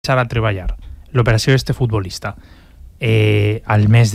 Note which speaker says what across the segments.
Speaker 1: començar a treballar l'operació d'este futbolista al mes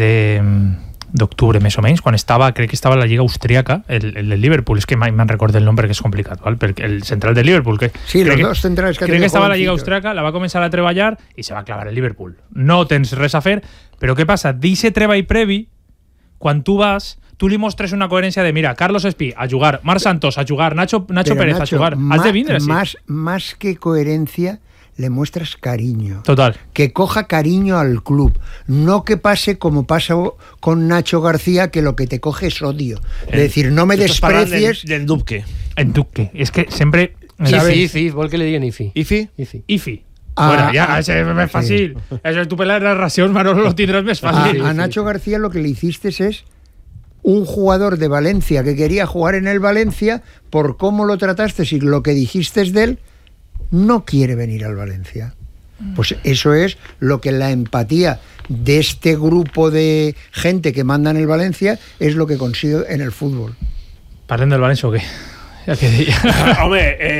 Speaker 1: d'octubre, més o menys, quan crec que estava a la Lliga Austríaca, el del Liverpool, és que mai me'n recordo el nom perquè és complicat, ¿vale? Perquè el central del Liverpool,
Speaker 2: sí, los dos centrales que
Speaker 1: crec que estava a la Lliga Austríaca, la va començar a treballar i se va clavar el Liverpool. No tens res a fer, però què passa? D'eixe treball previ, quan tu vas, tu li mostres una coherència de, mira, Carlos Espí a jugar, Marc Santos a jugar, Nacho Pérez a jugar, has de vindre así.
Speaker 2: Más que coherencia, le muestras cariño.
Speaker 1: Total.
Speaker 2: Que coja cariño al club. No que pase como pasa con Nacho García, que lo que te coge es odio. Es decir, no me desprecies.
Speaker 3: Del Dubque.
Speaker 1: En Dubque. És que sempre...
Speaker 4: Ifi, vol que li diguen Ifi.
Speaker 1: Ifi. Bueno, ja, això és més fàcil. Això és tu per les narracions, Manolo, lo tindràs més fàcil.
Speaker 2: A Nacho García lo que le hiciste es un jugador de Valencia que quería jugar en el Valencia, por cómo lo trataste y lo que dijiste de él, no quiere venir al Valencia. Pues eso es lo que la empatía de este grupo de gente que manda en el Valencia es lo que consigue en el fútbol.
Speaker 1: Parlem del València o què? Ja que deia.
Speaker 3: Home,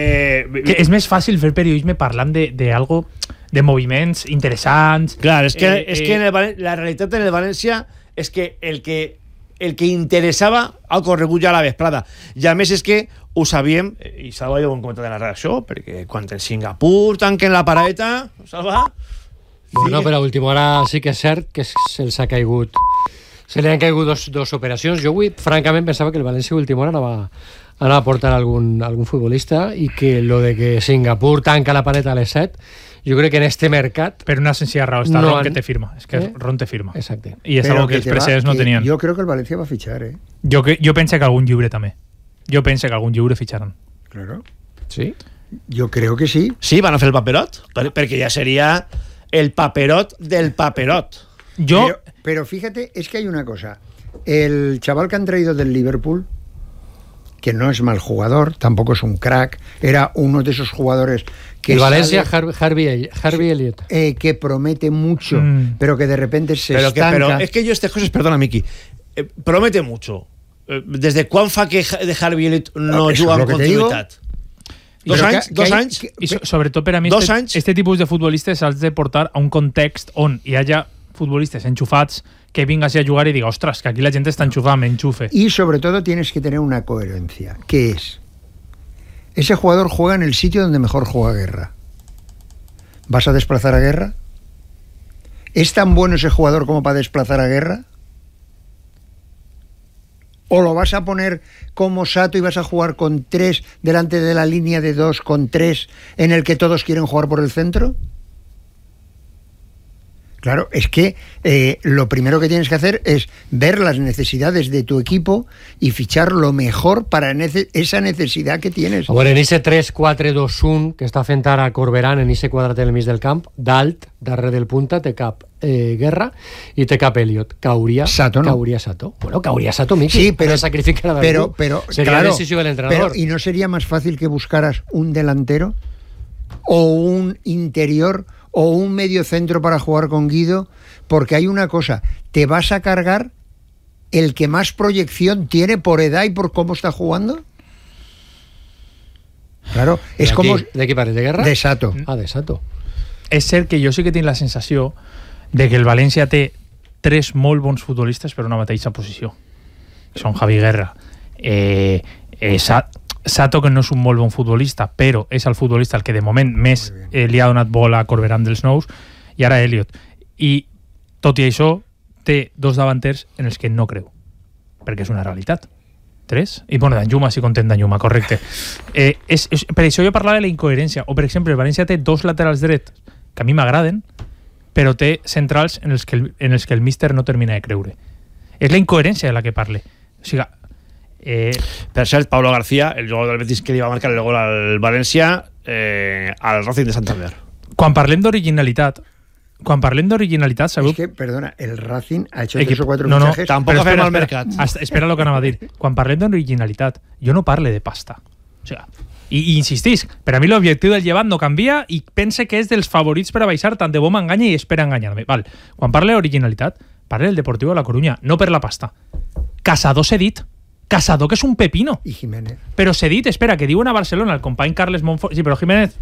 Speaker 1: que és més fàcil fer periodisme parlant d'algo, de moviments interessants.
Speaker 3: Clar, és que la realitat en el València és que el que interessava ha corregut ja a la vesprada. I a més és que ho sabíem, i Salva ja ho hem comentat en la redacció, perquè quan en Singapur tanquen la paradeta, Salva...
Speaker 4: Bueno, però a última hora sí que és cert que se'ls ha caigut. Se li han caigut dos operacions. Jo avui, francament, pensava que el València a última hora anava a portar algun futbolista i que lo de que Singapur tanca la paradeta a les 7, jo crec que en este mercat...
Speaker 1: Per una sencilla raó, està Ron que te firma. És que Ron te firma.
Speaker 4: Exacte.
Speaker 1: I és algo que els presidents no tenien.
Speaker 2: Jo crec que el València va fitxar,
Speaker 1: Jo penso que algun lliure també. Jo penso que algun lliure fitxaran.
Speaker 2: Claro.
Speaker 4: ¿Sí?
Speaker 2: Yo creo que sí.
Speaker 3: Sí, van a fer el paperot, perquè ja sería el paperot del paperot.
Speaker 2: Pero fíjate, es que hay una cosa. El chaval que han traído del Liverpool, que no es mal jugador, tampoco es un crack, era uno de esos jugadores que...
Speaker 4: El Valencia, Harvey Elliott.
Speaker 2: Que promete mucho, pero que de repente se estanca.
Speaker 3: Pero es que yo estas cosas, perdona, Miki, promete mucho. ¿Desde quan fa que de Harvey Elliott no juga amb continuïtat? Dos anys?
Speaker 1: I sobretot per a mi, este tipus de futbolistes has de portar a un context on hi haya futbolistes enxufats que vingas a jugar y diga, ostras, que aquí la gente está enchufada, me enchufe.
Speaker 2: Y sobre todo tienes que tener una coherencia, que es, ese jugador juega en el sitio donde mejor juega Guerra. ¿Vas a desplazar a Guerra? ¿Es tan bueno ese jugador como para desplazar a Guerra? ¿O lo vas a poner como Sato y vas a jugar con 3 delante de la línea de 2 con 3 en el que todos quieren jugar por el centro? Claro, es que lo primero que tienes que hacer es ver las necesidades de tu equipo y fichar lo mejor para esa necesidad que tienes.
Speaker 4: Bueno, en ese 3-4-2-1 que està fent ara Corberán, en ese quadrat del mig del camp, dalt, darrere del punta, té cap Guerra i té cap Elliott. Cauria Sato, ¿no? Cauria Sato. Bueno, Cauria Sato, Miki.
Speaker 2: Sí, pero
Speaker 4: sacrificar a
Speaker 2: pero
Speaker 4: sería
Speaker 2: claro,
Speaker 4: decisivo del entrenador.
Speaker 2: Pero, ¿y no sería más fácil que buscaras un delantero o un interior o un medio centro para jugar con Guido? Porque hay una cosa, te vas a cargar el que más proyección tiene por edad y por cómo está jugando. Claro, es como...
Speaker 4: ¿De qué parece? ¿De Guerra?
Speaker 2: De Sato.
Speaker 4: De Sato.
Speaker 1: És cert que jo sí que tinc la sensació de que el València té 3 molt bons futbolistes per una mateixa posició. Són Javi Guerra, Sato, que no és un molt bon futbolista, però és el futbolista el que de moment més li ha donat bola a Corberán dels nous, i ara Elliott. I tot i això té 2 davanters en els que no creu, perquè és una realitat. 3? I bueno, Danjuma, si contem Danjuma, correcte. Per això jo parlava de la incoherència. O, per exemple, el València té 2 laterals drets que a mi m'agraden, però té centrals en els que el míster no termina de creure. És la incoherència de la que parle. O sigui,
Speaker 3: per cert, Pablo García, el jugador del Betis que li va marcar el gol al València, al Racing de Santander.
Speaker 1: Quan parlem d'originalitat, sabeu...
Speaker 2: Es que, perdona, el Racing ha hecho 3 o 4 fichajes...
Speaker 3: Tampoc ha fet mal mercat.
Speaker 1: Espera el que anava a dir. Quan parlem d'originalitat, jo no parle de pasta. O sigui, i insistisc, per a mi l'objectiu del Llevant no canvia i pense que és dels favorits per a baixar, tant de bo m'enganya i espera enganyar-me. Val. Quan parle d'originalitat, parle del Deportivo de la Coruña, no per la pasta. Caçador cedit. Casado, que és un pepino.
Speaker 2: I Jiménez.
Speaker 1: Però cedit, espera, que diuen a Barcelona el company Carles Monfort... Sí, però Jiménez...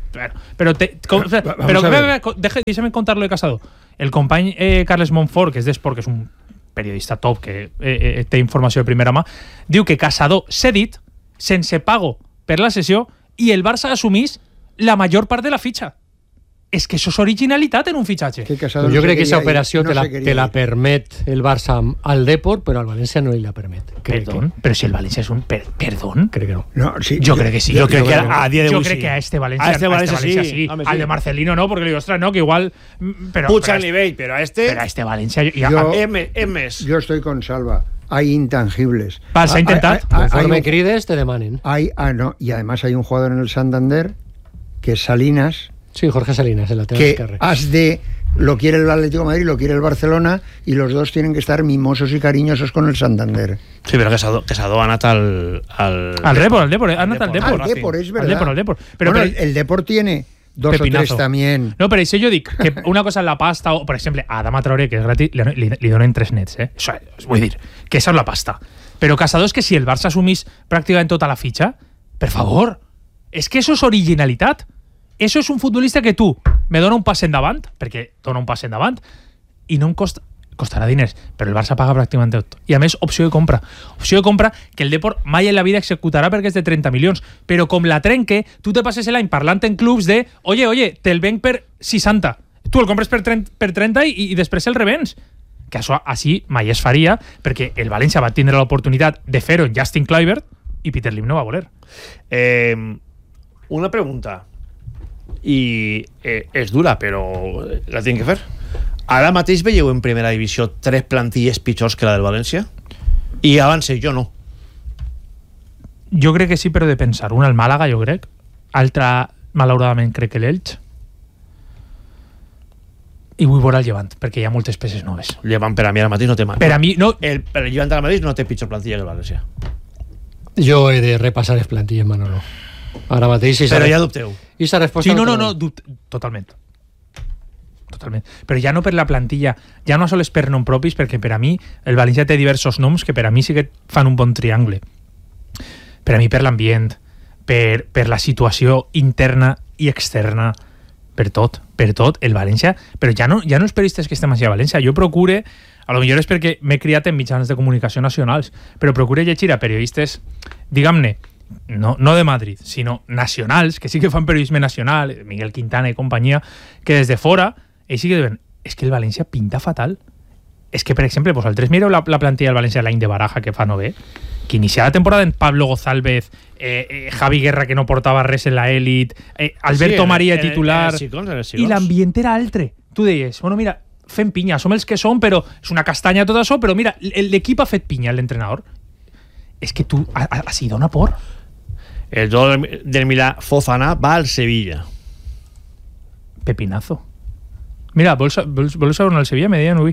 Speaker 1: Deixa'm contar-lo de Casado. El company Carles Monfort, que és d'Esport, que és un periodista top, que té informació de primera mà, diu que Casado cedit, sense pago per la sessió, i el Barça assumís la major part de la fitxa. És que això és originalitat en un fitxatge.
Speaker 2: Que Casado
Speaker 4: Jo
Speaker 2: no
Speaker 4: crec que aquesta
Speaker 2: quería ir,
Speaker 4: operació
Speaker 2: no se
Speaker 4: te
Speaker 2: quería
Speaker 4: la
Speaker 2: ir.
Speaker 4: permet el Barça al Depor, però al València no li la permet.
Speaker 1: Perdón, però si el València és un... Perdón?
Speaker 4: Crec que no.
Speaker 2: No, sí,
Speaker 1: Jo crec que sí.
Speaker 3: Jo crec que a dia
Speaker 1: Yo
Speaker 3: d'avui
Speaker 1: creo
Speaker 3: sí.
Speaker 1: que a este Valencia,
Speaker 3: A este Valencia sí. Home, sí.
Speaker 1: Al de Marcelino no, porque le digo, ostras, no, que igual... Pero,
Speaker 3: Pucha
Speaker 1: pero
Speaker 3: el nivell, però a este...
Speaker 1: Pero a este Valencia...
Speaker 3: És més.
Speaker 2: Yo estoy con Salva. Hay intangibles.
Speaker 1: Val, s'ha intentat.
Speaker 4: Conforme
Speaker 2: hay
Speaker 4: crides, te demanen.
Speaker 2: no, y además hay un jugador en el Santander que es Salinas,
Speaker 4: Sí, Jorge Salinas, el lateral
Speaker 2: que
Speaker 4: esquerre.
Speaker 2: lo quiere el Atlético de Madrid, lo quiere el Barcelona, y los dos tienen que estar mimosos y cariñosos con el Santander.
Speaker 3: Sí, però Casado ha anat al
Speaker 1: Depor, ha anat al Depor.
Speaker 2: Al Depor, es verdad.
Speaker 1: Al Depor. Pero,
Speaker 2: Bueno, el Depor tiene dos
Speaker 1: Pepinazo.
Speaker 2: o tres también.
Speaker 1: No, però això jo dic que una cosa és la pasta o, per exemple, a Adama Traoré, que és gratis, li donen 3 nets, Això, vull dir, que això és la pasta. Però Casado és que si el Barça assumís pràcticament tota la fitxa, per favor, és que això és originalitat. Això és un futbolista que tu me dona un pas endavant, perquè dona un pas endavant, i no em costarà diners, però el Barça paga pràcticament tot. I a més, opció de compra. Opció de compra que el Depor mai en la vida executarà perquè és de 30 milions. Però com la trenque, tu te passes l'any parlant en clubs de oye, te'l venc per 60. Tu el compres per 30 i després el revens. Que això així mai es faria, perquè el València va tindre l'oportunitat de fer-ho en Justin Kluivert i Peter Lim no va voler.
Speaker 3: Una pregunta. I és dura, però la tinc que fer. Ara mateix veieu en primera divisió 3 plantilles pitjors que la del València? I abans jo no.
Speaker 1: Jo crec que sí, però de pensar. Una al Màlaga, jo crec. Altra, malauradament, crec que l'Elx. I vull veure el Llevant, perquè hi ha moltes peces noves.
Speaker 3: El Llevant per a mi ara mateix no té mal.
Speaker 1: Per a mi, no...
Speaker 3: El Llevant ara mateix no té pitjor plantilla que el València.
Speaker 4: Jo he de repassar les plantilles, Manolo. Ara mateix...
Speaker 3: Però ja dubteu.
Speaker 4: I sa resposta...
Speaker 1: Sí, no, totalment. Però ja no per la plantilla, ja no sols per nom propis, perquè per a mi el València té diversos noms que per a mi sí que fan un bon triangle. Per a mi per l'ambient, per la situació interna i externa, per tot, el València, però ja no els periodistes que estem així a València, jo procure, a lo millor és perquè m'he criat en mitjans de comunicació nacionals, però procure llegir a periodistes, diguem-ne, no de Madrid, sinó nacionals, que sí que fan periodisme nacional, Miguel Quintana i companyia, que des de fora, ells sí que diuen, és que el València pinta fatal. És que, per exemple, vosaltres mireu la plantilla del València l'any de Baraja, que fa 9, que inicia la temporada en Pablo González, Javi Guerra, que no portava res en la elit, Alberto María titular, i l'ambient era altre. Tu deies, bueno, mira, fem pinya, som els que som, però és una castanya tot això, però mira, l'equip ha fet pinya, l'entrenador. És que tu, així dona por.
Speaker 3: El jugador del Milà, Fofana, va al Sevilla.
Speaker 1: Pepinazo. Mira, vols saber on el Sevilla? Me deien avui.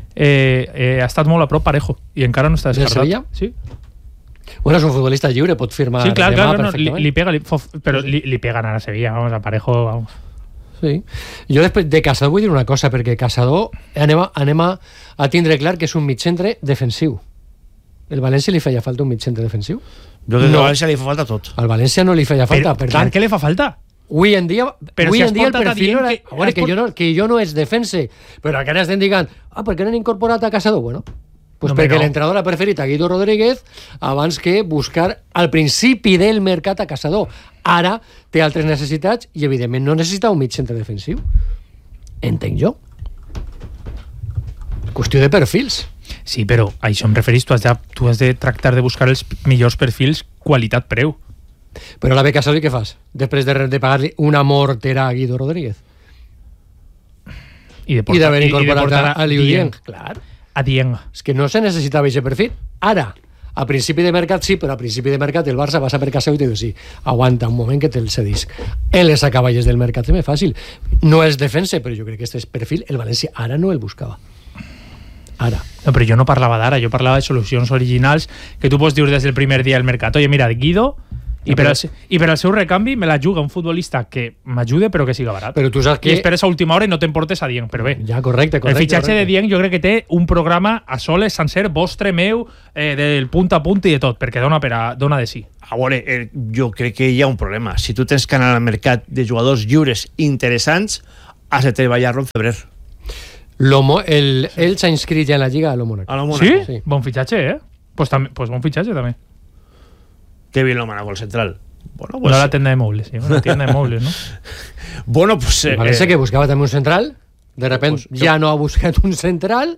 Speaker 1: Ha estat molt a prop Parejo i encara no està descartat.
Speaker 4: Del Sevilla?
Speaker 1: Sí.
Speaker 4: Bueno, és un futbolista lliure, pot firmar
Speaker 1: Sí, clar,
Speaker 4: demà
Speaker 1: no,
Speaker 4: perfectament.
Speaker 1: però li pegan a la Sevilla, vamos, a Parejo, vamos.
Speaker 4: Sí. Jo després de Casado vull dir una cosa, perquè Casado anem a tindre clar que és un mitcentre defensiu. El València li feia falta un mitcentre defensiu?
Speaker 3: Jo crec que al València li fa falta tot.
Speaker 4: Al València no li feia falta, per tant...
Speaker 1: Què li fa falta?
Speaker 4: Avui en dia,
Speaker 1: Però si
Speaker 4: el
Speaker 1: portat
Speaker 4: perfil no era,
Speaker 1: que-
Speaker 4: a veure, que jo no és defense, però encara estem dient, per què no han incorporat a Casado? Bueno, pues
Speaker 1: No,
Speaker 4: perquè
Speaker 1: no.
Speaker 4: l'entrenador ha preferit a Guido Rodríguez abans que buscar al principi del mercat a Casado. Ara té altres necessitats i evidentment no necessita un mig centre defensiu. Entenc jo. Qüestió de perfils.
Speaker 1: Sí, però a això em referís, tu has de tractar de buscar els millors perfils qualitat-preu.
Speaker 4: Però la ve Casado i què fas? Després de pagar-li una mortera a Guido Rodríguez.
Speaker 1: I
Speaker 4: d'haver incorporat a Liu Dieng.
Speaker 1: Clar, a Dieng.
Speaker 4: És que no se necessitava aquest perfil. Ara, a principi de mercat sí, però a principi de mercat el Barça va saber Casado i te diu sí, aguanta un moment que te'l cedisc. En les acaballes del mercat és més fàcil. No és defensa, però jo crec que aquest perfil el València ara no el buscava. Ara.
Speaker 1: No, però jo no parlava d'ara, jo parlava de solucions originals que tu pots dir des del primer dia al mercat. Oye, mira, Guido I per al seu recanvi me la juga un futbolista que m'ajude però que siga barat.
Speaker 4: Però tu saps que...
Speaker 1: I esperes a última hora i no t'emportes a Dieng, però bé.
Speaker 4: Ja, correcte.
Speaker 1: El fitxatge de Dieng jo crec que té un programa a soles sencer vostre, meu, del punt a punt i de tot, perquè dona de sí.
Speaker 3: A veure, jo crec que hi ha un problema. Si tu tens que anar al mercat de jugadors lliures interessants, has de treballar-lo en febrer.
Speaker 4: Ell s'ha inscrit ja en la Lliga a lo Mónaco.
Speaker 1: Sí? Bon fitxatge, Pues bon fitxatge també.
Speaker 3: Qué bien lo Mónaco el central. Bueno,
Speaker 1: pues... No la tienda de mobles, sí. Una tienda de mobles, ¿no?
Speaker 3: Bueno, pues...
Speaker 4: Parece que buscaba también un central. De repente pues, ja no ha buscat un central.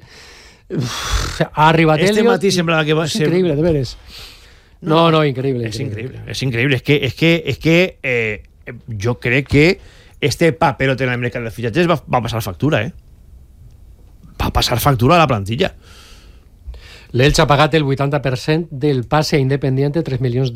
Speaker 4: Ha arribat
Speaker 3: este
Speaker 4: Elliot.
Speaker 3: matí semblava que va
Speaker 4: ser... Increïble, de veres. No, increïble.
Speaker 3: És increïble. És que jo crec que este paperote en el mercat de fitxatges va passar factura, Va passar factura a la plantilla.
Speaker 4: L'Elche ha pagat el 80% del passe a Independiente, $3 milions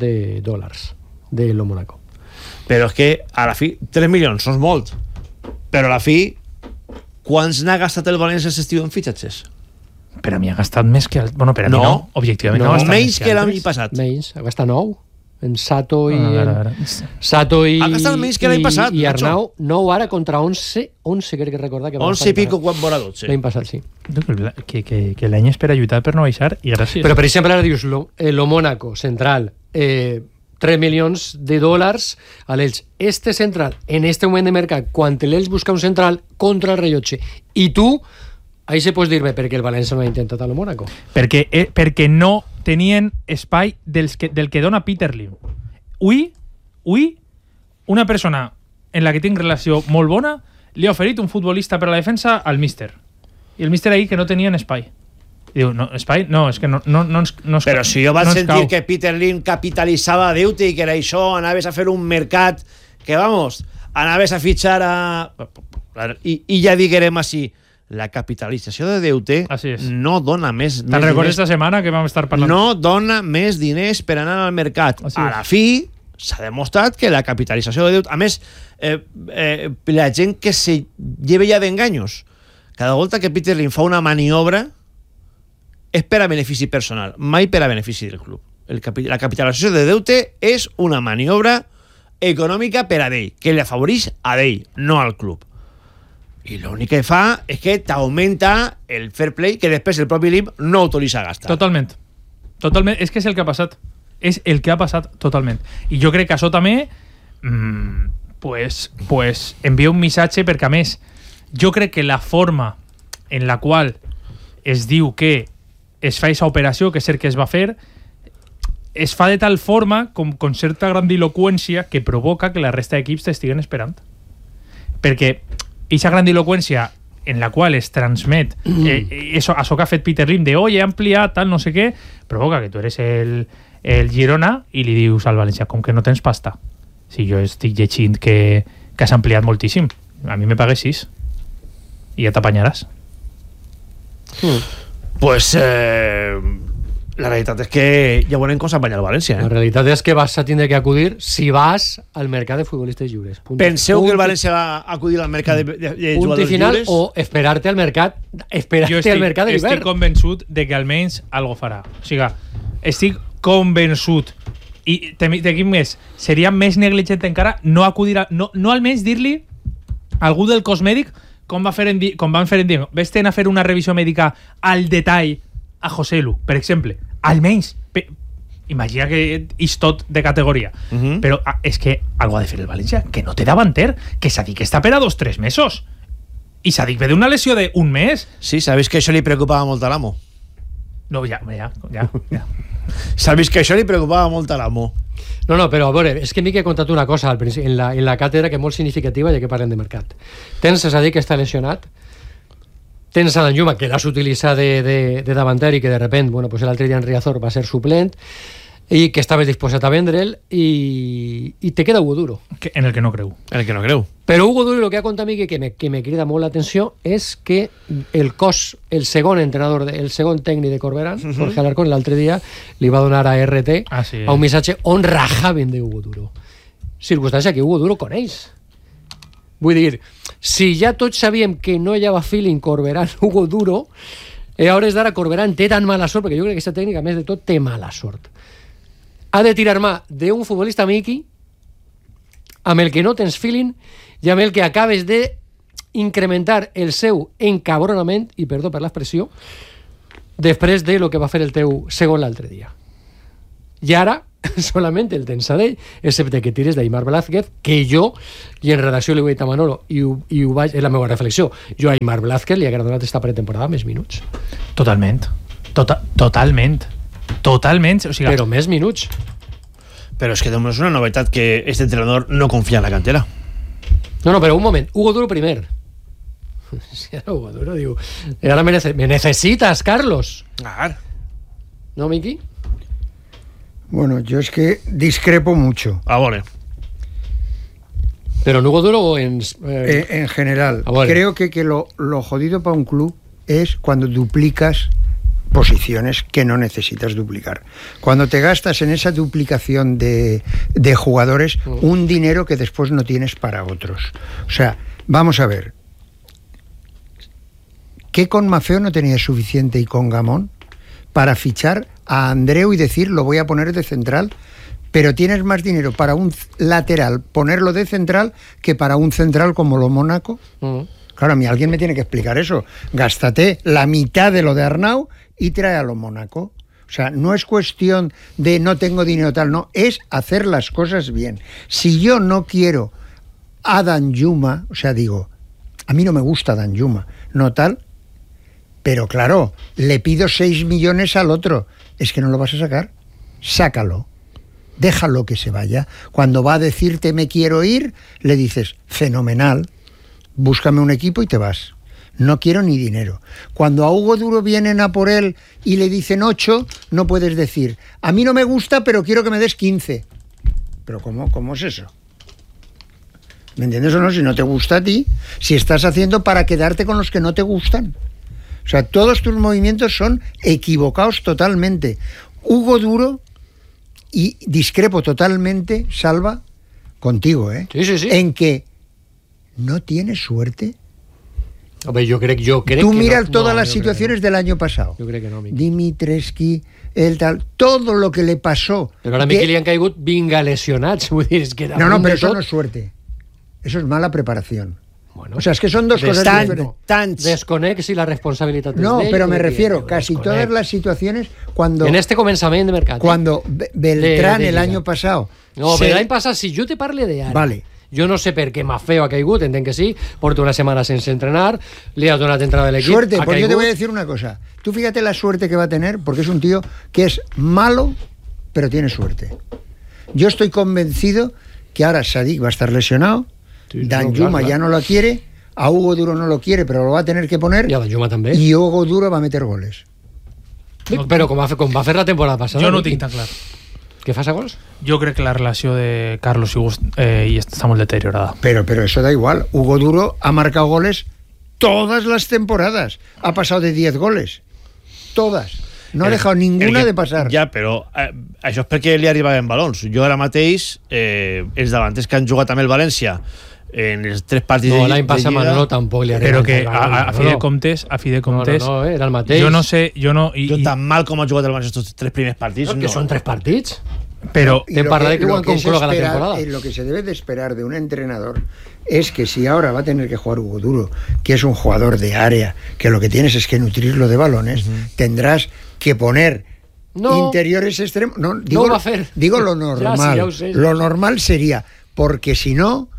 Speaker 4: de lo Mónaco.
Speaker 3: Però és que a la fi 3 milions són molt, però a la fi quants n'ha gastat el València aquest estiu en fitxatges?
Speaker 1: Per a mi ha gastat més que... Bueno, per a mi no, objectivament no ha gastat
Speaker 3: menys que l'any passat.
Speaker 4: Menys, ha gastat 9 en Sato i...
Speaker 3: Sato i... Ha gastat menys que l'any passat.
Speaker 4: I Arnau, 9 ara contra 11 crec que recordar que...
Speaker 3: 11 i pico quan vora 12.
Speaker 4: L'any passat, sí.
Speaker 1: Que l'any és per a lluitar per no baixar i gràcies.
Speaker 4: Però, per exemple, ara dius lo Mónaco, central, $3 milions a l'Elx. Este central, en este moment de mercat, quan l'Elx busca un central contra el rellotge, i tu, ahí se pots dir-me perquè el València no ha intentat a lo Mónaco.
Speaker 1: Perquè no tenien espai del que dona Peter Lim. Ui, una persona en la que tinc relació molt bona li ha oferit un futbolista per a la defensa al míster. I el míster ahí que no tenien espai. I diu, no, espai? No, és que no
Speaker 3: però si jo vaig sentir que Peter Lim capitalitzava deute i que era això, anaves a fer un mercat que, vamos, anaves a fitxar a... I ja diguerem així, la capitalització de deute no dona més
Speaker 1: Te'n recordes esta setmana que vam estar parlant?
Speaker 3: No dona més diners per anar al mercat. A la fi s'ha demostrat que la capitalització de deute... A més, la gent que se lleva ja d'enganyos. Cada volta que Peter Lim fa una maniobra és per a benefici personal, mai per a benefici del club. La capitalització de deute és una maniobra econòmica per a d'ell, que li afavoreix a d'ell, no al club. I l'únic que fa és que t'augmenta el fair play que després el propi Lim no autoritza a gastar.
Speaker 1: Totalment. És que és el que ha passat. És el que ha passat totalment. I jo crec que això també pues envia un missatge perquè, a més, jo crec que la forma en la qual es diu que es fa aquesta operació, que és cert que es va fer, es fa de tal forma com certa grandiloquència que provoca que la resta d'equips t'estiguen esperant. Perquè aquesta grandiloquència en la qual es transmet això que ha fet Peter Lim de oye, ampliat, tal, no sé què, provoca que tu eres el Girona i li dius al València, com que no tens pasta. Si jo estic llegint que has ampliat moltíssim, a mi me pagues 6 i ja t'apanyaràs.
Speaker 3: Pues la realitat és que ja veurem com s'apanya el València.
Speaker 4: La realitat és que vas a tindre que acudir si vas al mercat de futbolistes lliures.
Speaker 3: Penseu que el València va acudir al mercat de jugadors lliures?
Speaker 4: O esperar-te al mercat de l'hivern.
Speaker 1: Estic convençut de que almenys algo farà. O sigui, estic convençut. I t'equip més, seria més negligent encara no acudir no almenys dir-li a algú del cos mèdic com van fer en Diego. Vés-te'n a fer una revisió mèdica al detall a José Lu, per exemple. Almenys. Imagina que és tot de categoria. Però és que algo ha de fer el València, que no té davanter, que Sadik està per a 2-3 mesos. I Sadik ve d'una lesió d'un mes.
Speaker 3: Sí, sabeu que això li preocupava molt a l'amo.
Speaker 1: No, ja.
Speaker 3: Sabeu que això li preocupava molt a l'amo.
Speaker 4: No, però a veure, és que m'he contat una cosa al principi, en la càtedra que és molt significativa, ja que parlem de mercat. Tens a dir que està lesionat, tens a l'Anjuma, que l'has utilitzat de davanter i que de repent, pues l'altre dia en Riazor va ser suplent, i que estaves disposat a vendre'l, i te queda Hugo Duro.
Speaker 1: En el que no creu.
Speaker 4: Però Hugo Duro, el que ha contat a mi que me crida molt l'atenció és que el segon entrenador, el segon tècnic de Corberán, Jorge Alarcón, l'altre dia li va donar a RT a un missatge on rajaven de Hugo Duro. Circumstància que Hugo Duro coneix. Vull dir, si ja tots sabíem que no hi havia feeling Corberán-Hugo Duro, a hores d'ara Corberán té tan mala sort, perquè jo crec que aquesta tècnica, a més de tot, té mala sort. ha de tirar mà d'un futbolista Miki amb el que no tens feeling i amb el que acabes de incrementar el seu encabronament, i perdó per l'expressió, després de lo que va fer el teu segon l'altre dia. I ara solament el tens a ell, excepte que tires d'Aimar Blázquez, que jo, i en redacció li ho he dit a Manolo, i ho vaig, és la meva reflexió, jo a Aimar Blázquez li ha donat esta pretemporada més minuts.
Speaker 1: Totalment. Totalment. O sigui,
Speaker 4: Però més minuts.
Speaker 3: Però és que és una novetat que este entrenador no confia en la cantera.
Speaker 4: No, però un moment, Hugo Duro primer. Si ara Hugo Duro diu, ara me necesitas, Carlos. ¿No, Miki?
Speaker 2: Bueno, yo es que discrepo mucho.
Speaker 3: Vale.
Speaker 4: Pero en Hugo Duro o en
Speaker 2: general.
Speaker 4: Vale.
Speaker 2: Creo que lo jodido para un club es cuando duplicas posiciones que no necesitas duplicar. Cuando te gastas en esa duplicación de jugadores un dinero que después no tienes para otros. O sea, vamos a ver. ¿Qué con Maffeo no tenía suficiente y con Gamón para fichar a Andreu y decir lo voy a poner de central? Pero tienes más dinero para un lateral ponerlo de central que para un central como lo Mónaco. Claro, a mí alguien me tiene que explicar eso. Gástate la mitad de lo de Arnau y trae a lo Mónaco. O sea, no es cuestión de no tengo dinero tal, no, es hacer las cosas bien. Si yo no quiero a Danjuma, o sea, digo, a mí no me gusta Danjuma, no tal, pero claro, le pido 6 millones al otro, es que no lo vas a sacar, sácalo, déjalo que se vaya. Cuando va a decirte me quiero ir, le dices, fenomenal, búscame un equipo y te vas. No quiero ni dinero. Cuando a Hugo Duro vienen a por él y le dicen 8, no puedes decir, a mí no me gusta, pero quiero que me des 15. ¿Pero cómo es eso? ¿Me entiendes o no? Si no te gusta a ti, si estás haciendo para quedarte con los que no te gustan. O sea, todos tus movimientos son equivocados totalmente. Hugo Duro, y discrepo totalmente, Salva, contigo,
Speaker 4: Sí.
Speaker 2: En que no tienes suerte.
Speaker 4: Hombre, yo creo
Speaker 2: Tú
Speaker 4: que
Speaker 2: miras
Speaker 4: no,
Speaker 2: todas
Speaker 4: no,
Speaker 2: las situaciones del año pasado.
Speaker 4: Yo creo que no, Miki.
Speaker 2: Dimitrescu, el tal, todo lo que le pasó.
Speaker 4: Però ara a Miki li han caigut vinga lesionats. Vull dir, és que
Speaker 2: No, pero eso no es suerte. Eso es mala preparación.
Speaker 4: Bueno,
Speaker 2: o sea, es que son dos cosas diferentes.
Speaker 4: Desconec si la responsabilitat és
Speaker 2: No,
Speaker 4: d'ell.
Speaker 2: pero me refiero, casi todas las situaciones cuando...
Speaker 4: En este començament de mercat.
Speaker 2: Cuando Beltrán
Speaker 4: de
Speaker 2: el
Speaker 4: Liga.
Speaker 2: año pasado...
Speaker 4: No, però l'any passat, si jo te parle d'ara...
Speaker 2: Vale.
Speaker 4: Jo no sé per què Maffeo ha caigut, entenc que sí, porta una setmana sense entrenar, li ha donat entrada de l'equip.
Speaker 2: Suerte, pues yo te voy a decir una cosa. Tú fíjate la suerte que va a tener, porque es un tío que es malo, pero tiene suerte. Yo estoy convencido que ahora Sadik va a estar lesionado,
Speaker 4: Sí,
Speaker 2: Danjuma ya no lo quiere, a Hugo Duro no lo quiere, pero lo va a tener que poner,
Speaker 4: I a Danjuma també.
Speaker 2: y Hugo Duro va a meter goles.
Speaker 4: Però com va fer la temporada passada.
Speaker 1: jo no ho
Speaker 4: Miki.
Speaker 1: tinc tan clar.
Speaker 4: Que fas a gols?
Speaker 1: Jo crec que la relació de Carlos i Hugo està molt deteriorada.
Speaker 2: Pero eso da igual. Hugo Duro ha marcado goles todas las temporadas. Ha pasado de 10 goles. Todas. No ha dejado ninguna de pasar.
Speaker 3: Ja, però això és perquè li arribaven balons. Jo ara mateix, els davanters que han jugat amb el València en els 3 partits
Speaker 4: No,
Speaker 3: de
Speaker 4: l'any passat Manolo tampoc li
Speaker 1: Però
Speaker 4: arriba.
Speaker 1: que a fi de comptes,
Speaker 4: No, era el mateix.
Speaker 1: jo no sé,
Speaker 3: tan mal com ha jugat el València estos 3 primers partits.
Speaker 4: Que són 3 partits.
Speaker 1: però
Speaker 2: Y
Speaker 4: Te
Speaker 2: lo
Speaker 4: parla de que
Speaker 2: lo
Speaker 4: Juan
Speaker 2: que es
Speaker 4: concloga la
Speaker 2: esperar-
Speaker 4: temporada.
Speaker 2: Lo que se debe de esperar de un entrenador es que si ahora va a tener que jugar Hugo Duro, que es un jugador de área, que lo que tienes es que nutrirlo de balones, tendrás que poner interiores extremos. No, digo,
Speaker 4: va a hacer.
Speaker 2: digo lo
Speaker 4: Ya,
Speaker 2: normal.
Speaker 4: sí, ya lo sé.
Speaker 2: Lo normal sería, porque si no,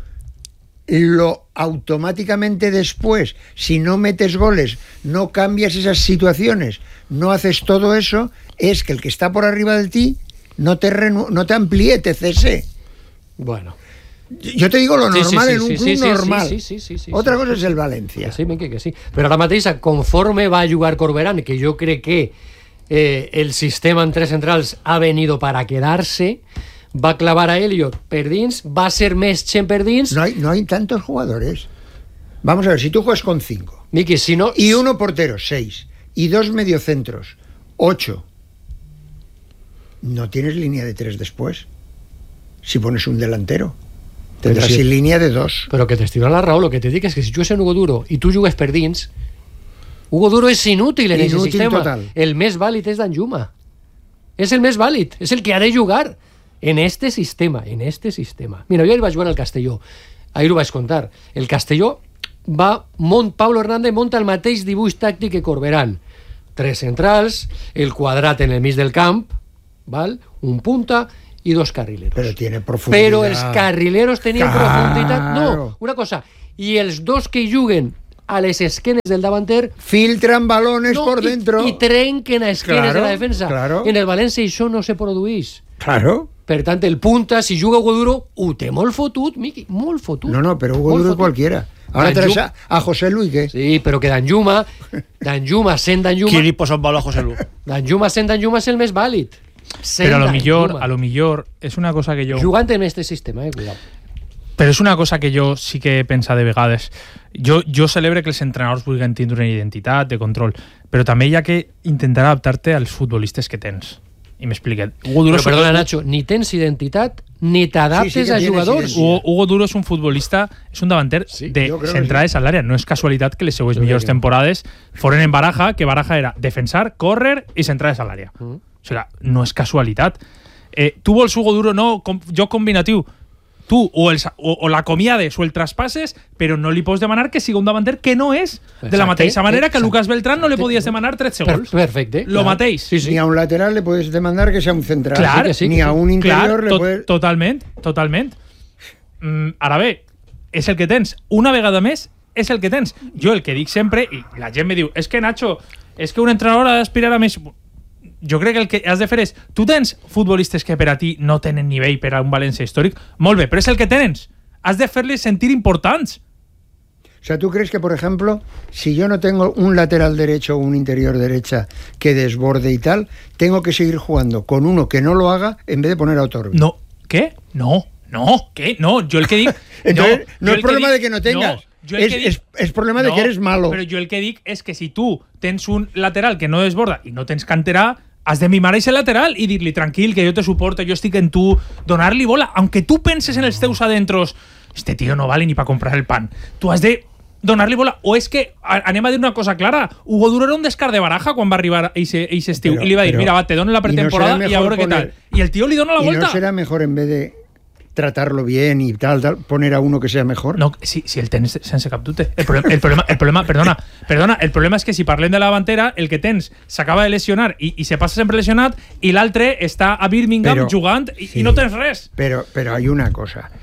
Speaker 2: lo automáticamente después, si no metes goles, no cambias esas situaciones, no haces todo eso, es que el que está por arriba de ti no te amplíe, te cese.
Speaker 4: Bueno.
Speaker 2: Yo te digo lo normal en un club normal.
Speaker 4: Sí.
Speaker 2: Otra cosa es el Valencia.
Speaker 4: Que sí, Miki, que sí. Però ara mateix, conforme va a jugar Corberán, que jo crec que el sistema en 3 centrals ha venido para quedarse, va clavar a Elliot per dins, va ser més Chen per dins.
Speaker 2: No hay tantos jugadores. Vamos a ver, si tú juegas con 5
Speaker 4: Miki, si no...
Speaker 2: y uno portero, 6, y 2 mediocentros, 8, no tienes línea de 3 después. Si pones un delantero, tendrás
Speaker 4: Pero si-
Speaker 2: sin línea de 2.
Speaker 4: Però que t'estiro la raó, el que te dic és que si jugues en Hugo Duro i tu jugues per dins, Hugo Duro és inútil en aquest
Speaker 2: Inútil
Speaker 4: sistema.
Speaker 2: total.
Speaker 4: El més vàlid és Danjuma. És el més vàlid, és el que ha de jugar en este sistema. Mira, jo ahir vaig jugar al Castelló, ahir ho vaig contar. El Castelló Pablo Hernández monta el mateix dibuix tàctic que Corberán. 3 centrals, el quadrat en el mig del camp, ¿val? Un punta y 2 carrileros.
Speaker 2: Pero tiene profundidad.
Speaker 4: Però els carrileros tenien
Speaker 2: Claro.
Speaker 4: profunditat. No, una cosa. I els dos que juguen a les esquenes del davanter
Speaker 2: Filtran balones por dentro.
Speaker 4: i trenquen a esquenes
Speaker 2: Claro,
Speaker 4: de la defensa.
Speaker 2: claro.
Speaker 4: En el València això no se produeix.
Speaker 2: Claro.
Speaker 4: Per tant, el punta, si juga Hugo Duro, ho té molt fotut, Miqui, molt fotut.
Speaker 2: No, pero Hugo
Speaker 4: Molt
Speaker 2: Duro
Speaker 4: fotut.
Speaker 2: cualquiera. Ahora traes
Speaker 4: Danjuma.
Speaker 2: a José Luis, ¿qué?
Speaker 4: Sí, però que Danjuma sent Danjuma,
Speaker 3: Qui li posa un valor a José Lu?
Speaker 4: Danjuma és el més vàlid. Sent
Speaker 1: Pero
Speaker 4: Danjuma.
Speaker 1: a lo mejor es una cosa que yo...
Speaker 4: Jugant en este sistema, cuidado.
Speaker 1: Però és una cosa que jo sí que he pensat de vegades. Jo celebre que els entrenadors vulguin tindre una identitat de control, però també hi ha que intentar adaptar-te als futbolistes que tens. I m'explique. Hugo Duro,
Speaker 4: Però perdona, Nacho, ni tens identitat ni t'adaptes
Speaker 2: Sí, sí que
Speaker 4: a
Speaker 2: tienes
Speaker 4: jugadors.
Speaker 2: identitat.
Speaker 1: Hugo Duro és un futbolista, és un davanter de
Speaker 2: jo crec que
Speaker 1: centrades a l'àrea. No és casualitat que les seues millors temporades foren en Baraja, que Baraja era defensar, córrer i centrades a l'àrea. O sigui, no és casualitat. Tu vols Hugo Duro, no, joc combinatiu. Tu o l'acomiades o el traspasses, però no li pots demanar que siga un davanter que no és. De la mateixa manera que a Lucas Beltrán no li podies demanar 13 gols.
Speaker 4: Perfecte.
Speaker 1: Lo mateix.
Speaker 4: Sí, sí.
Speaker 2: Ni a un lateral le puedes demandar que sea un central.
Speaker 1: Clar,
Speaker 4: que sí,
Speaker 2: ni a un interior
Speaker 1: Clar,
Speaker 2: le puedes...
Speaker 1: totalment. Ara bé, és el que tens. Una vegada més, és el que tens. Jo el que dic sempre, i la gent me diu, és que Nacho, és que un entrenador ha d'aspirar a més... Jo crec que el que has de fer és... Tu tens futbolistes que per a ti no tenen nivell per a un València històric? Molt bé, però és el que tens. Has de fer-les sentir importants.
Speaker 2: O sea, ¿tú crees que, por ejemplo, si yo no tengo un lateral derecho o un interior derecha que desborde y tal, tengo que seguir jugando con uno que no lo haga en vez de poner a Otorbi?
Speaker 1: No. ¿Qué? No. ¿Qué? No, jo el que dic...
Speaker 2: Entonces, no
Speaker 1: jo
Speaker 2: es
Speaker 1: el
Speaker 2: problema
Speaker 1: dic-
Speaker 2: de que no tengas.
Speaker 1: jo el que dic-
Speaker 2: Es problema de que eres malo.
Speaker 1: Però jo el que dic és que si tu tens un lateral que no desborda i no tens canterà, has de mimar ese lateral i dir-li tranquil, que jo te suporto, jo estic en tu, donar-li bola, aunque tu penses en els teus adentros, este tío no vale ni para comprar el pan. Tu has de donar-li bola. O és que, anem a dir una cosa clara, Hugo Duro era un descart de Baraja quan va arribar a ese estiu
Speaker 2: Però-
Speaker 1: i li va dir,
Speaker 2: però-
Speaker 1: mira, va, te dono la pretemporada
Speaker 2: serà
Speaker 1: i a
Speaker 2: mejor
Speaker 1: veure què tal.
Speaker 2: poner-
Speaker 1: I el tio li dona la
Speaker 2: ¿Y
Speaker 1: volta.
Speaker 2: no será mejor en vez de tratarlo bien y tal, poner a uno que sea mejor?
Speaker 1: No, si el tens sense cap dubte. El problema, perdona, el problema és que si parlem de la davantera, el que tens s'acaba de lesionar i se passa sempre lesionat i l'altre està a Birmingham
Speaker 2: Pero-
Speaker 1: jugant i
Speaker 2: sí.
Speaker 1: no tens res.
Speaker 2: Pero hay una cosa.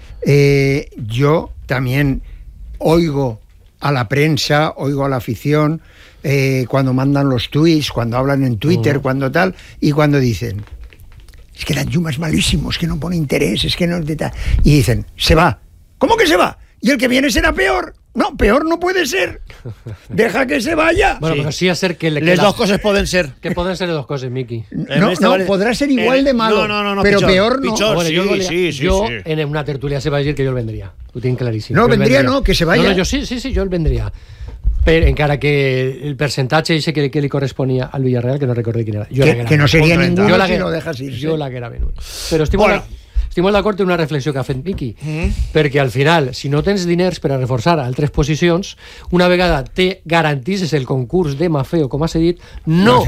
Speaker 2: Yo también oigo a la prensa, oigo a la afición, cuando mandan los tweets, cuando hablan en Twitter, cuando tal, y cuando dicen, es que Danjuma es malísimo, es que no pone interés, es que no... Y dicen, se va. ¿Cómo que se va? ¿Y el que viene será peor? No, peor no puede ser. Deja que se vaya.
Speaker 4: Bueno, però sí a ser que...
Speaker 3: Les dos coses poden ser.
Speaker 4: Que poden ser les dos coses, Miqui.
Speaker 2: No, podrá ser igual de malo,
Speaker 3: no,
Speaker 2: pero
Speaker 3: pitjor,
Speaker 2: peor no.
Speaker 3: pitjor.
Speaker 4: Bueno,
Speaker 3: Sí,
Speaker 4: jo
Speaker 3: sí.
Speaker 4: en una tertúlia se va dir que jo el vendria. Ho tinc claríssim.
Speaker 2: No,
Speaker 4: Jo el
Speaker 2: vendria no, que se vaya.
Speaker 4: No, jo sí, jo el vendria. Però encara que el percentatge ese que li corresponia al Villarreal, que no recordé quin era.
Speaker 2: Que no sería
Speaker 3: Un 30.
Speaker 2: ninguno
Speaker 4: Jo
Speaker 2: si lo dejas irse.
Speaker 4: Jo l'haguera venut. Però estic molt d'acord en una reflexió que ha fet Miqui, perquè al final, si no tens diners per a reforçar altres posicions, una vegada te garantisses el concurs de Mafeo, com has dit, no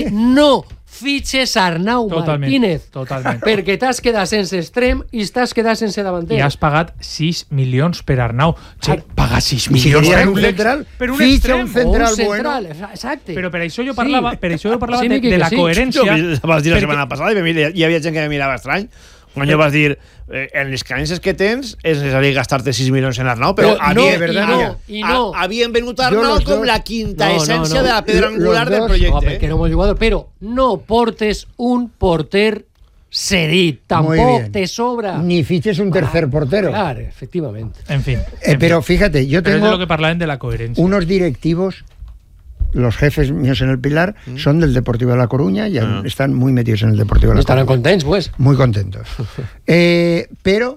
Speaker 4: fitxes Arnau Martínez, perquè t'has quedat sense extrem i t'has quedat sense davanter.
Speaker 1: I has pagat 6 milions per Arnau. Che, pagar 6
Speaker 2: Y si
Speaker 1: milions
Speaker 2: querías
Speaker 1: per
Speaker 2: un central,
Speaker 1: per un
Speaker 2: ficha
Speaker 1: extrem.
Speaker 2: un central bueno.
Speaker 4: Exacte.
Speaker 1: Però per això jo parlava,
Speaker 4: Sí, Miqui,
Speaker 1: de la
Speaker 4: que sí.
Speaker 1: coherència.
Speaker 3: Vas dir la
Speaker 1: perquè-
Speaker 3: setmana passada i hi havia gent que me mirava estrany. Quan jo vas dir, en les carències que tens és necessari gastar-te 6 milions en Arnau, però havien venut Arnau com la quinta essència de la pedra angular del
Speaker 4: No,
Speaker 3: projecte.
Speaker 4: perquè no hemos jugador, però no portes un porter cedit,
Speaker 2: Muy
Speaker 4: tampoc
Speaker 2: bien.
Speaker 4: te sobra.
Speaker 2: Ni fiches un tercer portero.
Speaker 4: Claro, efectivamente.
Speaker 1: En fin.
Speaker 2: Pero fíjate, yo
Speaker 1: Pero es de
Speaker 2: tengo
Speaker 1: lo que parlaven de la coherencia.
Speaker 2: unos directivos, los jefes míos en el Pilar, son del Deportivo de La Coruña y están muy metidos en el Deportivo de La
Speaker 4: Estarán
Speaker 2: Coruña.
Speaker 4: contents, pues.
Speaker 2: Muy contentos. Pero,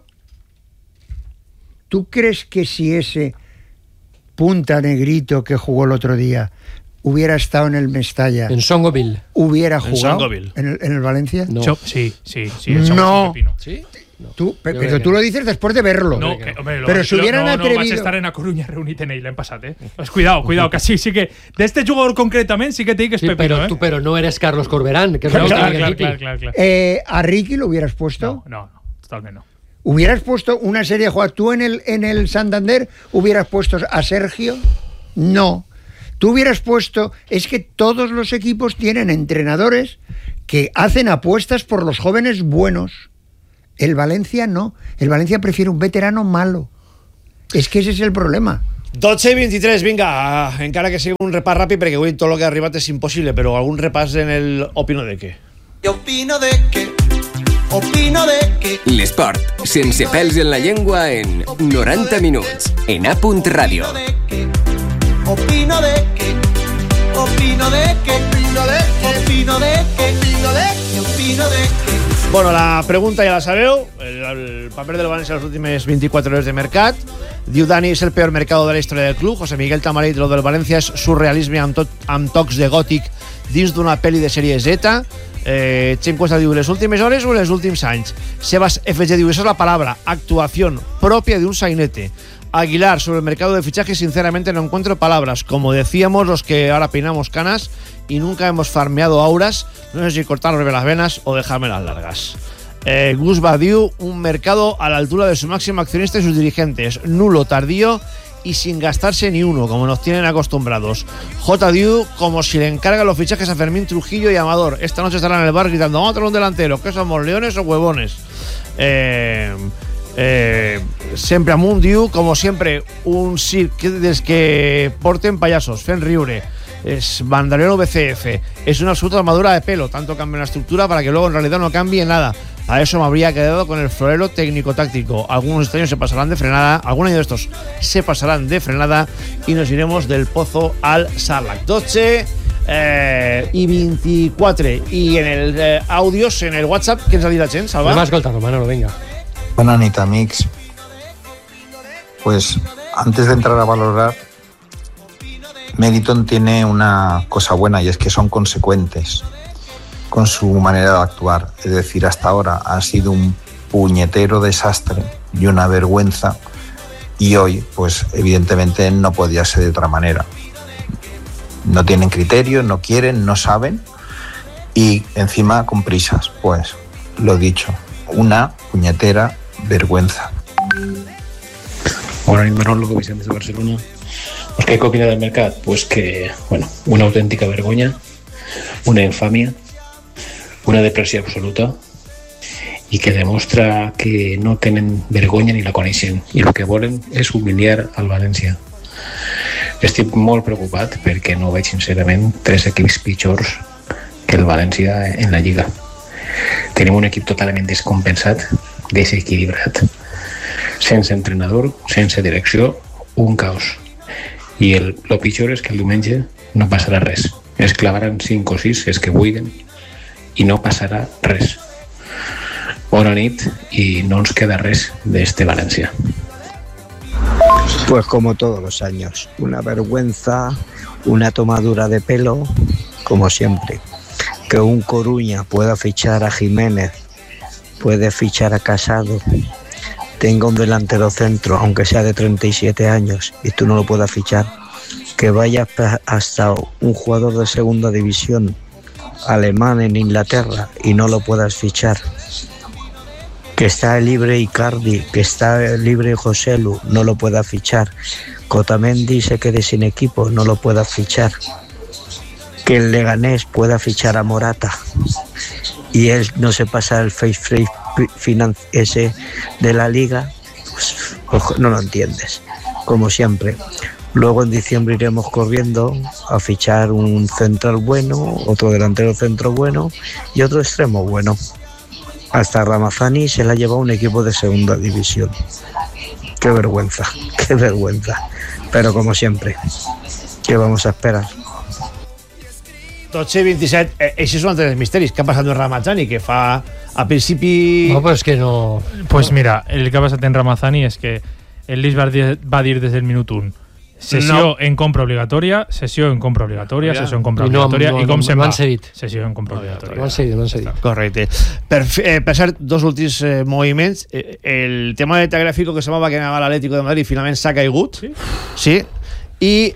Speaker 2: ¿tú crees que si ese punta negrito que jugó el otro día hubiera estado en el Mestalla,
Speaker 4: En Songoville.
Speaker 2: hubiera jugado
Speaker 3: Songoville.
Speaker 2: en el Valencia?
Speaker 4: No.
Speaker 1: Sí.
Speaker 2: No.
Speaker 1: Pepino.
Speaker 4: ¿Sí?
Speaker 2: Pero tú lo dices después de verlo.
Speaker 1: No,
Speaker 2: pero si hubieran atrevido...
Speaker 1: No vaig estar en A Coruña reunit en ell l'any passat, Pues cuidado, que sí que d'este jugador concretament sí que te dic que és pepino,
Speaker 4: Pero no eres Carlos Corberán, que es
Speaker 1: claro.
Speaker 2: ¿A Ricky lo hubieras puesto?
Speaker 1: No, totalmente no.
Speaker 2: ¿Hubieras puesto una serie de jugadores? ¿Tú en el Santander hubieras puesto a Sergio? No. Tú hubieras puesto... Es que todos los equipos tienen entrenadores que hacen apuestas por los jóvenes buenos. El Valencia no. El Valencia prefiere un veterano malo. És que ese és el problema.
Speaker 3: 12:23, vinga, encara que sigui un repàs ràpid, perquè avui tot el que ha arribat és impossible, però algun repàs en el opino de què?
Speaker 5: Opino de què?
Speaker 6: L'esport, sense pèls en la llengua, en 90 minuts, en A. Ràdio.
Speaker 5: Opino de què?
Speaker 3: Bueno, la pregunta ja la sabeu. El paper del València a les últimes 24 hores de mercat. Diu Dani, és el peor mercado de la història del club. José Miguel Tamarit, lo del València és surrealisme amb tocs de gòtic dins d'una pel·li de sèrie Z. Xim Cuesta diu, les últimes hores o els últims anys? Sebas FG diu, esa es la palabra, actuación propia de un sainete. Aguilar, sobre el mercado de fichajes, sinceramente no encuentro palabras. Como decíamos, los que ahora peinamos canas y nunca hemos farmeado auras, no sé si cortarme las venas o dejármelas largas. Gus Badiou, un mercado a la altura de su máximo accionista y sus dirigentes, nulo, tardío y sin gastarse ni uno, como nos tienen acostumbrados. J. Diu, como si le encarga los fichajes a Fermín Trujillo y Amador. Esta noche estarán en el bar gritando, vamos a tener un delantero, ¿qué somos, leones o huevones? Sempre amunt diu, como siempre, un circ dels que porten payasos, fent riure. Es bandolero VCF. Es una absoluta armadura de pelo, tanto cambia la estructura para que luego en realidad no cambie nada. A eso me habría quedado con el florero técnico-táctico. Algunos años se pasarán de frenada, algún año de estos se pasarán de frenada y nos iremos del Pozo al Sarlac. 12 y 24. Y en el audios, en el WhatsApp, ¿quién salirá la gent, Salva?
Speaker 4: Me va escoltando, Manolo, venga.
Speaker 7: Buenas noches, amics. Pues antes de entrar a valorar, Meriton tiene una cosa buena y es que son consecuentes con su manera de actuar. Es decir, hasta ahora ha sido un puñetero desastre y una vergüenza, y hoy, pues evidentemente no podía ser de otra manera. No tienen criterio, no quieren, no saben, y encima con prisas. Pues lo dicho, una puñetera vergüenza.
Speaker 8: Hola, Manolo, Vicente de Barcelona. Pues, ¿qué opina del mercado? Pues que, bueno, una auténtica vergonya, una infamia, una depressió absoluta, i que demostra que no tenen vergonya ni la coneixen, i el que volen és humiliar al València. Estic molt preocupat perquè no veig sincerament tres equips pitjors que el València en la Lliga. Tenim un equip totalment descompensat, desequilibrat, sense entrenador, sense direcció, un caos. I el pitjor és que el diumenge no passarà res. Es clavaran 5 o 6, és que vulguin, y no pasará res. Bona nit y no nos queda res de este Valencia.
Speaker 9: Pues como todos los años, una vergüenza, una tomadura de pelo, como siempre. Que un Coruña pueda fichar a Jiménez, puede fichar a Casado, tenga un delantero centro, aunque sea de 37 años, y tú no lo puedas fichar. Que vaya hasta un jugador de segunda división alemán en Inglaterra y no lo puedas fichar. Que está libre Icardi, que está libre Joselu, no lo puedas fichar. Otamendi se quede sin equipo, no lo puedas fichar. Que el Leganés pueda fichar a Morata y él no se pasa el face free ese de la liga, pues no lo entiendes, como siempre. Luego en diciembre iremos corriendo a fichar un central bueno, otro delantero centro bueno y otro extremo bueno. Hasta Ramazani se la lleva un equipo de segunda división. Qué vergüenza, qué vergüenza. Pero como siempre, ¿qué vamos a esperar?
Speaker 3: 12:27, ese és un altre dels misteris. Què ha passat amb Ramazani? Que fa a principi...
Speaker 4: No, pues que no...
Speaker 1: Pues mira, el que ha passat en Ramazani és que el Lis va dir des del minut 1 Sessió en compra obligatòria, sessió en compra obligatòria, sessió en compra obligatòria, i com se'n va? Sessió en compra obligatòria.
Speaker 4: No han cedit.
Speaker 3: Correcte. Per cert, dos últims moviments. El tema de Tagliafico, que semblava que anava a l'Atlético de Madrid, finalment s'ha caigut. Sí. I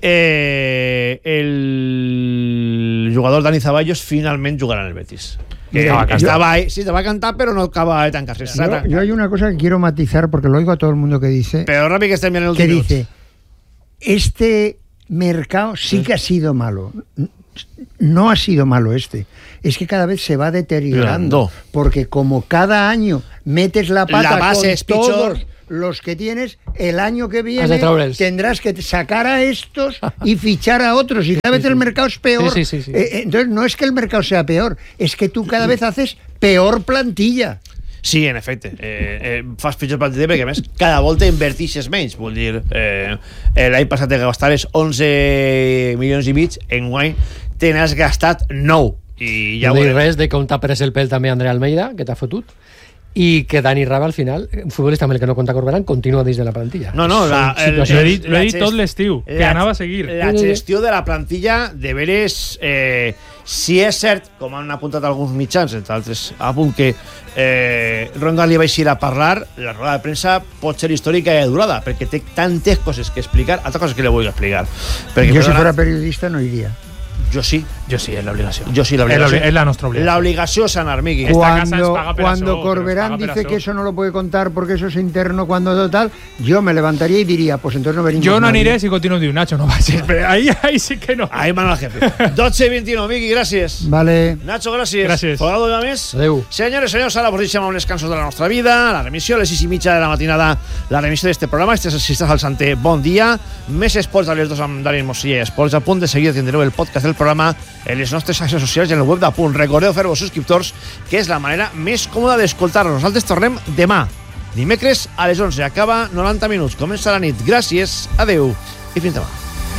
Speaker 3: el jugador Dani Ceballos finalment jugarà en el Betis. Estaba ahí, sí, te va a cantar, pero no acaba de tancarse.
Speaker 2: Yo hay una cosa que quiero matizar, porque lo oigo a todo el mundo que dice...
Speaker 3: Pero rápido que estén bien el
Speaker 2: que dice, este mercado sí que ha sido malo. No ha sido malo este. Es que cada vez se va deteriorando. Porque como cada año metes la pata con todos los que tienes, el año que viene tendrás que sacar a estos y fichar a otros. Y cada vez el mercado es peor. Entonces no es que el mercado sea peor, es que tú cada vez haces peor plantilla.
Speaker 3: Sí, en efecte. Fas pitjor plantilla perquè, a més, cada volta invertixes menys. Vull dir, l'any passat te gastaves 11 milions i mig, enguany te n'has gastat 9. I ja
Speaker 4: no dic res de com t'ha pres el pèl també André Almeida, que t'ha fotut, i que Dani Raba al final, un futbolista amb el que no compta Corberán, continua dins de la plantilla.
Speaker 3: No,
Speaker 1: lo he dit tot l'estiu, que anava a seguir.
Speaker 3: La gestió de la plantilla, de veres, si és cert, com han apuntat alguns mitjans, entre altres, a punt que Ronda li va eixir a parlar, la roda de premsa pot ser històrica i durada, perquè té tantes coses que explicar, altres coses que le vull explicar.
Speaker 2: Yo si fuera periodista no iría.
Speaker 3: Yo sí,
Speaker 1: es la obligación.
Speaker 3: Yo sí, la obligación.
Speaker 1: Es la nuestra obligación.
Speaker 3: La obligación es anar, Miqui.
Speaker 2: Cuando Corberán dice que eso no lo puede contar porque eso es interno, cuando total, yo me levantaría y diría, pues entonces no venimos.
Speaker 1: Yo no aniré si continuo de un Nacho, no va a ser. Ahí sí que no.
Speaker 3: Ahí mano al jefe. 12:21, Miqui, gràcies.
Speaker 2: Vale.
Speaker 3: Nacho, gràcies.
Speaker 1: Gràcies.
Speaker 3: Folgado ja més.
Speaker 4: Adéu.
Speaker 3: Senyores, senyors, ara vos deixem amb les cançons de la nostra vida, la remissió, a les 6:30 de la matinada, la remissió d'este programa. Si estàs al Santé, bon dia. Més esports a les 2 amb Dani Mosilla i Esports. A punt de seguida tindreu el podcast del programa en les nostres xarxes socials i en el web d'Apunt. Recordeu fer-vos subscriptors, que és la manera més còmoda d'escoltar-nos. Nosaltres tornem demà, dimecres a les 11. Acaba 90 minuts. Comença la nit. Gràcies, adeu i fins demà.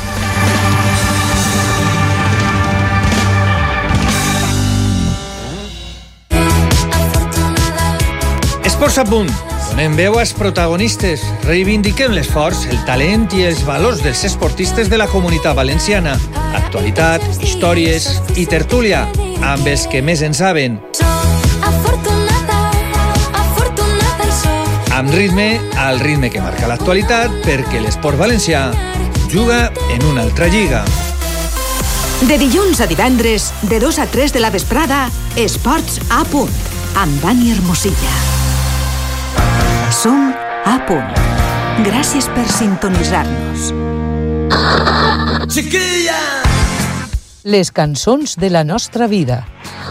Speaker 10: Esports a punt. Donem veu als protagonistes. Reivindiquem l'esforç, el talent i els valors dels esportistes de la Comunitat Valenciana. Actualitat, històries i tertúlia, amb els que més en saben. Amb ritme, al ritme que marca l'actualitat, perquè l'esport valencià juga en una altra lliga.
Speaker 11: De dilluns a divendres, de 2 a 3 de la vesprada, Esports a punt, amb Dani Hermosilla. Som a punt. Gràcies per sintonitzar-nos.
Speaker 5: Chiquilla!
Speaker 12: Les cançons de la nostra vida.